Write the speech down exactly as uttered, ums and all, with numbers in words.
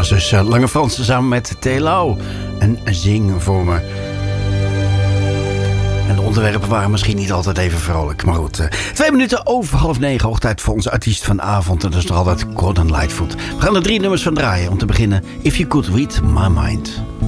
was dus uh, Lange Frans samen met Telau. En Zing voor me. En de onderwerpen waren misschien niet altijd even vrolijk. Maar goed, uh, twee minuten over half negen. Hoog tijd voor onze artiest van de avond. En dat is nog altijd Gordon Lightfoot. We gaan er drie nummers van draaien. Om te beginnen, If You Could Read My Mind.